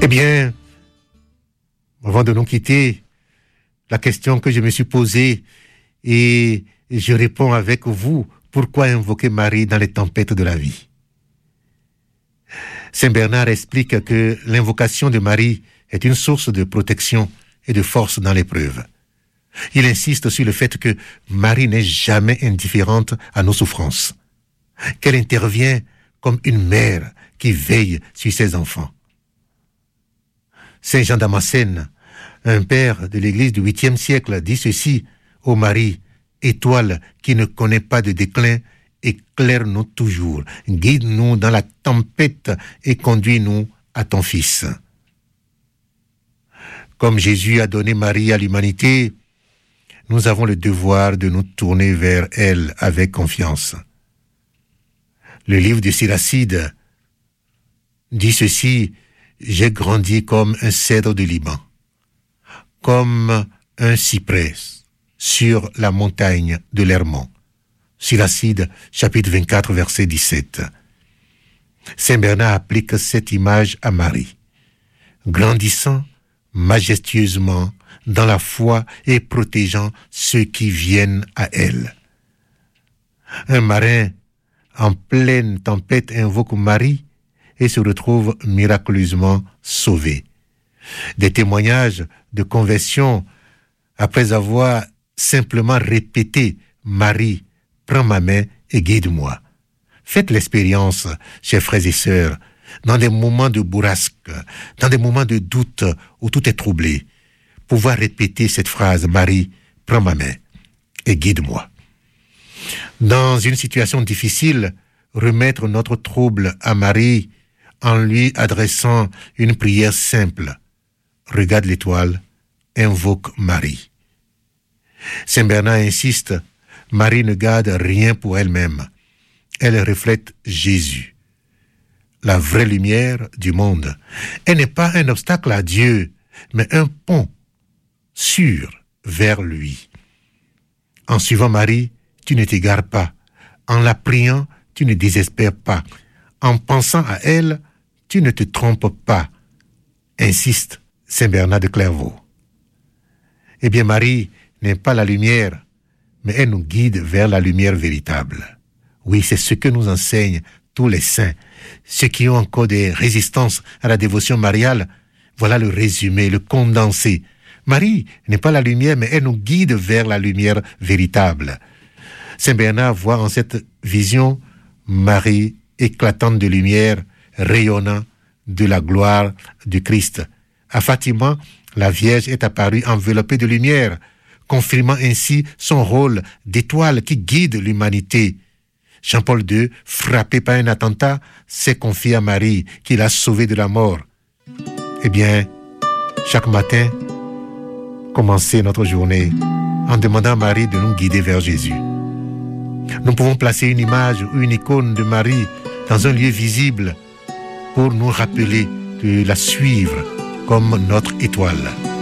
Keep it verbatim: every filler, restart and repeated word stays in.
Eh bien, avant de nous quitter, la question que je me suis posée, et je réponds avec vous, pourquoi invoquer Marie dans les tempêtes de la vie? Saint Bernard explique que l'invocation de Marie est une source de protection et de force dans l'épreuve. Il insiste sur le fait que Marie n'est jamais indifférente à nos souffrances, qu'elle intervient comme une mère qui veille sur ses enfants. Saint Jean Damascène, un père de l'Église du huitième siècle, dit ceci: « Ô Marie, étoile qui ne connaît pas de déclin, éclaire-nous toujours, guide-nous dans la tempête et conduis-nous à ton Fils. » Comme Jésus a donné Marie à l'humanité, nous avons le devoir de nous tourner vers elle avec confiance. Le livre de Siracide dit ceci: « J'ai grandi comme un cèdre de Liban, comme un cyprès sur la montagne de l'Hermon. » Siracide, chapitre vingt-quatre, verset dix-sept. Saint Bernard applique cette image à Marie, grandissant majestueusement dans la foi et protégeant ceux qui viennent à elle. Un marin en pleine tempête invoque Marie et se retrouve miraculeusement sauvé. Des témoignages de conversion après avoir simplement répété « Marie, prends ma main et guide-moi ». Faites l'expérience, chers frères et sœurs, dans des moments de bourrasque, dans des moments de doute où tout est troublé, pouvoir répéter cette phrase « Marie, prends ma main et guide-moi ». Dans une situation difficile, remettre notre trouble à Marie en lui adressant une prière simple. Regarde l'étoile, invoque Marie. Saint Bernard insiste, Marie ne garde rien pour elle-même. Elle reflète Jésus, la vraie lumière du monde. Elle n'est pas un obstacle à Dieu, mais un pont sûr vers lui. En suivant Marie, tu ne t'égares pas. En la priant, tu ne désespères pas. En pensant à elle, tu ne te trompes pas. Insiste Saint Bernard de Clairvaux. Eh bien, Marie n'est pas la lumière, mais elle nous guide vers la lumière véritable. Oui, c'est ce que nous enseignent tous les saints. Ceux qui ont encore des résistances à la dévotion mariale, voilà le résumé, le condensé. Marie n'est pas la lumière, mais elle nous guide vers la lumière véritable. Saint Bernard voit en cette vision Marie éclatante de lumière, rayonnant de la gloire du Christ. À Fatima, la Vierge est apparue enveloppée de lumière, confirmant ainsi son rôle d'étoile qui guide l'humanité. Jean-Paul deux, frappé par un attentat, s'est confié à Marie, qui l'a sauvé de la mort. Eh bien, chaque matin, commencez notre journée en demandant à Marie de nous guider vers Jésus. Nous pouvons placer une image ou une icône de Marie dans un lieu visible pour nous rappeler de la suivre comme notre étoile.